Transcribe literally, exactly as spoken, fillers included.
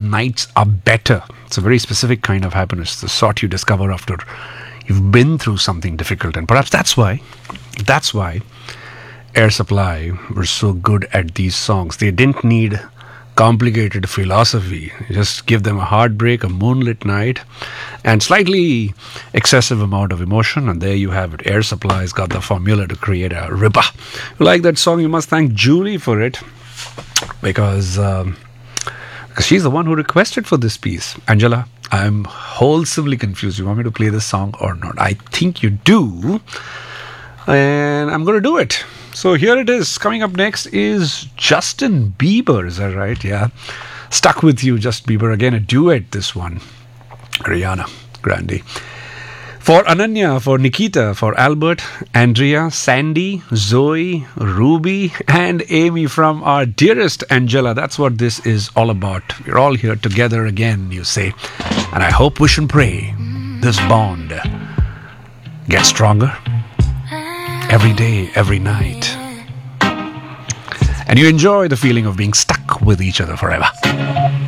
nights are better. It's a very specific kind of happiness, the sort you discover after you've been through something difficult. And perhaps that's why, that's why Air Supply were so good at these songs. They didn't need complicated philosophy. You just give them a heartbreak, a moonlit night, and slightly excessive amount of emotion, and there you have it. Air Supply's got the formula to create a ripper. You like that song? You must thank Julie for it, because um, because she's the one who requested for this piece. Angela, I'm wholesomely confused. You want me to play this song or not? I think you do, and I'm going to do it. So here it is. Coming up next is Justin Bieber. Is that right? Yeah. Stuck With You, Justin Bieber. Again, a duet, this one. Ariana Grande. For Ananya, for Nikita, for Albert, Andrea, Sandy, Zoe, Ruby, and Amy from our dearest Angela. That's what this is all about. We're all here together again, you say. And I hope, wish and pray this bond gets stronger every day, every night. And you enjoy the feeling of being stuck with each other forever.